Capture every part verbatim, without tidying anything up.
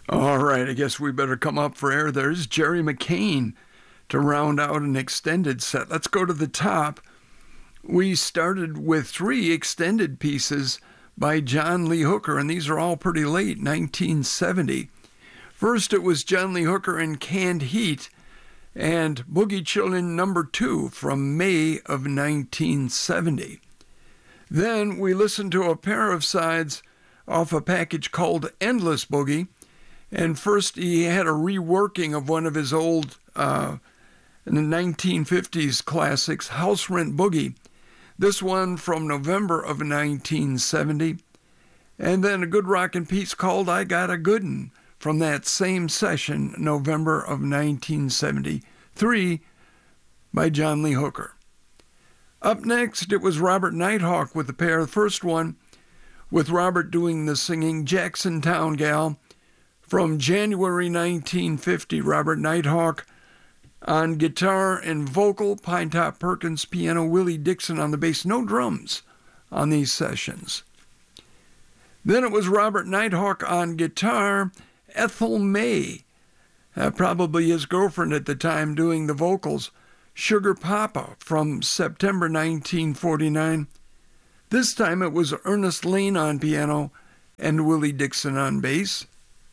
All right, I guess we better come up for air. There's Jerry McCain to round out an extended set. Let's go to the top. We started with three extended pieces by John Lee Hooker, and these are all pretty late, nineteen seventy. First, it was John Lee Hooker and Canned Heat and Boogie Chillin' number two from May of nineteen seventy. Then we listened to a pair of sides off a package called Endless Boogie. And first, he had a reworking of one of his old uh, in the nineteen fifties classics, House Rent Boogie. This one from November of nineteen seventy. And then a good rockin' piece called I Got a Good'n from that same session, November of nineteen seventy-three, by John Lee Hooker. Up next, it was Robert Nighthawk with the pair. The first one with Robert doing the singing, Jacksontown Gal, from January nineteen fifty. Robert Nighthawk on guitar and vocal, Pine Top Perkins piano, Willie Dixon on the bass. No drums on these sessions. Then it was Robert Nighthawk on guitar, Ethel May, uh, probably his girlfriend at the time, doing the vocals, Sugar Papa from September nineteen forty-nine. This time it was Ernest Lane on piano and Willie Dixon on bass.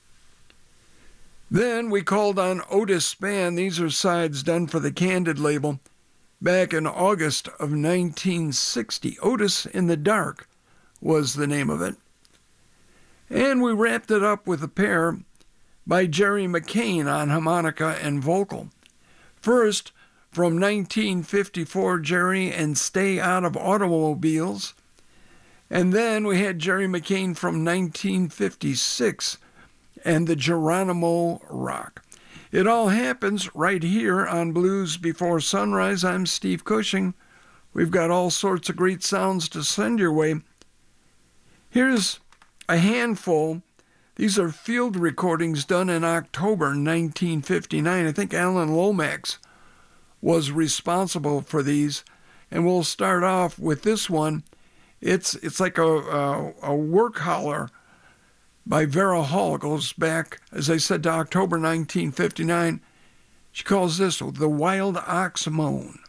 Then we called on Otis Spann. These are sides done for the Candid label back in August of nineteen sixty. Otis in the Dark was the name of it. And we wrapped it up with a pair by Jerry McCain on harmonica and vocal. First, from nineteen fifty-four, Jerry and Stay Out of Automobiles. And then we had Jerry McCain from nineteen fifty-six, and the Geronimo Rock. It all happens right here on Blues Before Sunrise. I'm Steve Cushing. We've got all sorts of great sounds to send your way. Here's a handful. These are field recordings done in October nineteen fifty-nine. I think Alan Lomax was responsible for these. And we'll start off with this one. It's it's like a, a, a work holler by Vera Hall. It goes back, as I said, to October nineteen fifty-nine. She calls this The Wild Ox Moan.